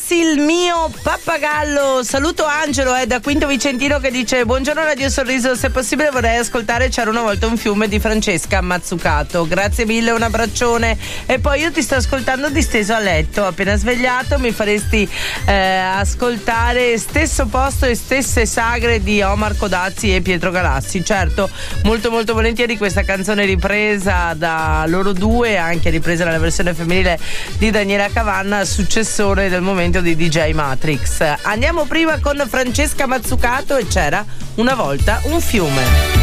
Rossi, il mio pappagallo. Saluto Angelo da Quinto Vicentino che dice: buongiorno Radio Sorriso, se possibile vorrei ascoltare C'era una volta un fiume di Francesca Mazzucato. Grazie mille, un abbraccione. E poi io ti sto ascoltando disteso a letto, appena svegliato mi faresti ascoltare Stesso posto e stesse sagre di Omar Codazzi e Pietro Galassi. Certo, molto molto volentieri questa canzone ripresa da loro due, anche ripresa nella versione femminile di Daniela Cavanna, successore del momento di DJ Matrix. Andiamo prima con Francesca Mazzucato e C'era una volta un fiume.